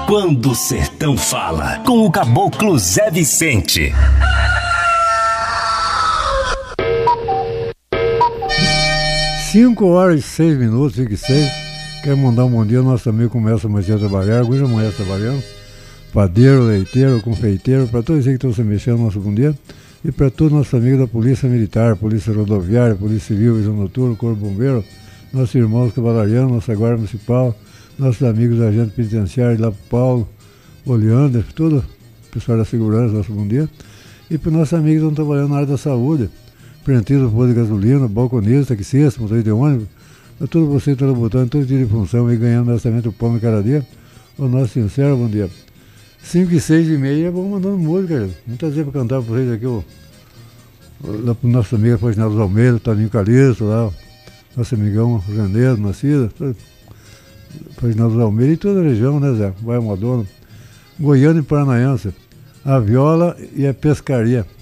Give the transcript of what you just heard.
Quando o Sertão Fala, com o Caboclo Zé Vicente. Cinco horas e 6 minutos, 5 e 6. Quero mandar um bom dia ao nosso amigo que começa amanhã a trabalhar, hoje amanhã trabalhando. Padeiro, leiteiro, confeiteiro, para todos eles que estão se mexendo, nosso bom dia. E para todos nossos amigos da Polícia Militar, Polícia Rodoviária, Polícia Civil, Visão Noturna, Corpo Bombeiro, nossos irmãos cavalarianos, nossa Guarda Municipal, nossos amigos agentes penitenciários lá para Paulo, Oleander, todo o pessoal da segurança, nosso bom dia. E para os nossos amigos que estão trabalhando na área da saúde, preenchido posto de gasolina, balconista, taxista, motorista de ônibus, para todos vocês que estão botando todo tipo de função e ganhando honestamente o pão de cada dia. O nosso sincero bom dia. 5 e 6 e meia, vamos mandando música, gente. Muitas vezes para cantar para vocês aqui, lá para o nosso amigo Apaixonados Almeida, Toninho Calixto, lá, nosso amigão Janeiro, Nascida, Apaixonados Almeida e toda a região, né, Zé? Vai Madonna, Goiânia e Paranaense, a viola e a pescaria.